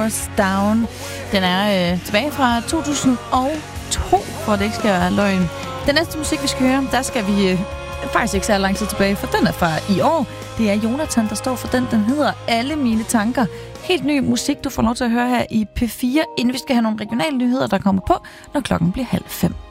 Hours Down. Den er tilbage fra 2002, for det ikke skal være løgn. Den næste musik, vi skal høre, der skal vi faktisk ikke så lang tid tilbage, for den er fra i år. Det er Jonathan, der står for den. Den hedder Alle mine tanker. Helt ny musik, du får lov til at høre her i P4, inden vi skal have nogle regionale nyheder, der kommer på, når klokken bliver 4:30.